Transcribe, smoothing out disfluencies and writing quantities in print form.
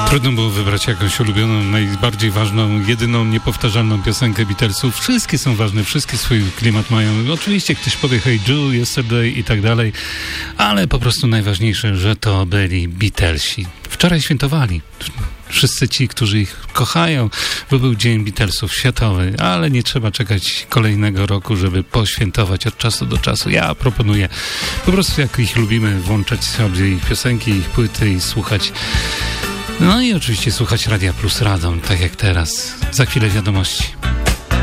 Trudno było wybrać jakąś ulubioną, najbardziej ważną, jedyną, niepowtarzalną piosenkę Beatlesów. Wszystkie są ważne, wszystkie swój klimat mają. Oczywiście ktoś powie Hey Jude, Yesterday i tak dalej, ale po prostu najważniejsze, że to byli Beatlesi. Wczoraj świętowali. Wszyscy ci, którzy ich kochają, bo był Dzień Beatlesów światowy, ale nie trzeba czekać kolejnego roku, żeby poświętować od czasu do czasu. Ja proponuję po prostu, jak ich lubimy, włączać sobie ich piosenki, ich płyty i słuchać. No i oczywiście słuchać Radia Plus Radom, tak jak teraz. Za chwilę wiadomości.